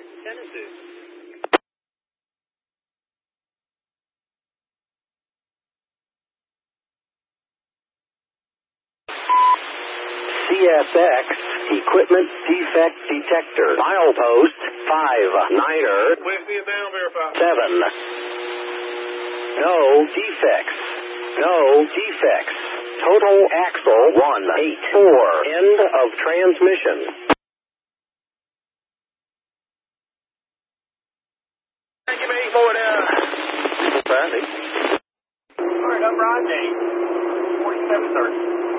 Tennessee. CSX Equipment Defect Detector. Milepost 59er. West Vietnam, verify. 7. No defects. No defects. Total axle 184. End of transmission. Thank you, 84 down. Traffic. All right, I'm Rodney. 4730.